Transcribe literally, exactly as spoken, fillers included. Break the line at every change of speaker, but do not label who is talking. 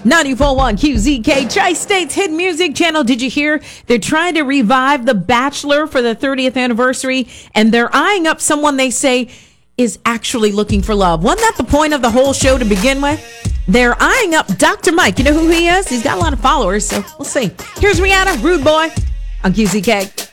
ninety-four point one Q Z K, Tri-State's hit music channel. Did you hear? They're trying to revive The Bachelor for the thirtieth anniversary, and they're eyeing up someone they say is actually looking for love. Wasn't that the point of the whole show to begin with? They're eyeing up Doctor Mike. You know who he is? He's got a lot of followers, so we'll see. Here's Rihanna, Rude Boy, on Q Z K.